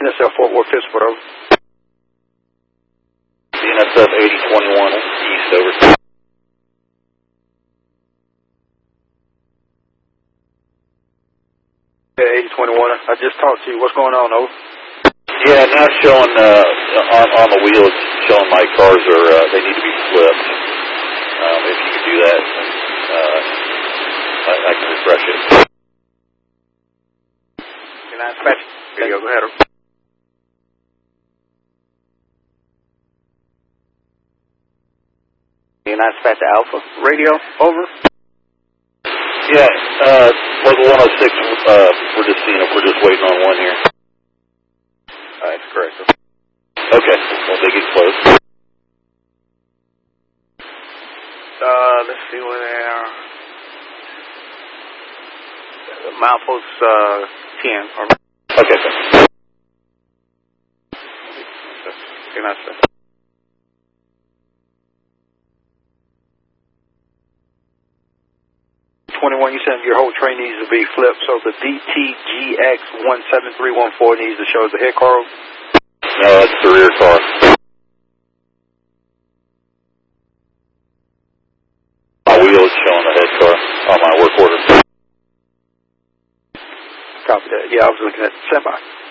NSF Fort Worth, Pittsburgh. NSF 8021 East, over. Yeah, 8021. I just talked to you. What's going on, over? Yeah, now it's showing on the wheel, it's showing my cars are they need to be flipped. If you could do that, I can refresh it. Can I dispatch? There you go. Go ahead. Can I dispatch the Alpha radio? Over. Yeah, local 106. We're just seeing if we're just waiting on one here. That's correct. Okay, well, they get close. Let's see where they are. Milepost 10. Okay, sir. Can I say? You said your whole train needs to be flipped, so the DTGX17314 needs to show as the head car. No, that's the rear car. My wheel is showing the head car on my work order. Copy that. Yeah, I was looking at the semi.